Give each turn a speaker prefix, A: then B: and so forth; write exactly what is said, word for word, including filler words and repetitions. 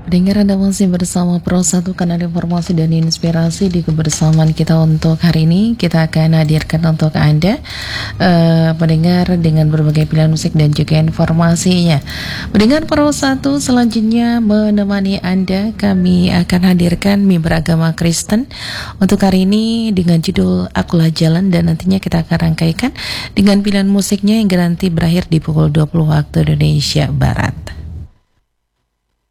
A: Pendengar, Anda masih bersama Pro satu Kanal Informasi dan Inspirasi. Di kebersamaan kita untuk hari ini, kita akan hadirkan untuk Anda uh, pendengar dengan berbagai pilihan musik dan juga informasinya. Pendengar Pro satu, selanjutnya menemani Anda, kami akan hadirkan mimbar agama Kristen untuk hari ini dengan judul Akulah Jalan, dan nantinya kita akan rangkaikan dengan pilihan musiknya yang nanti berakhir di pukul dua puluh waktu Indonesia Barat.